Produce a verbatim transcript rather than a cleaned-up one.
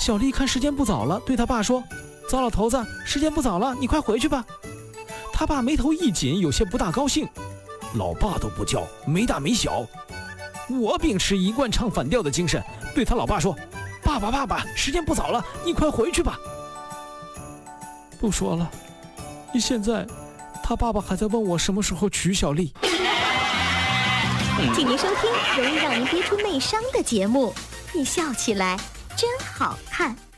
小丽看时间不早了，对他爸说：糟老头子，时间不早了，你快回去吧。他爸眉头一紧，有些不大高兴。老爸都不叫，没大没小。我秉持一贯唱反调的精神，对他老爸说：爸爸爸爸，时间不早了，你快回去吧。不说了，现在他爸爸还在问我什么时候娶小丽。 请您收听容易让您憋出内伤的节目，你笑起来真好看。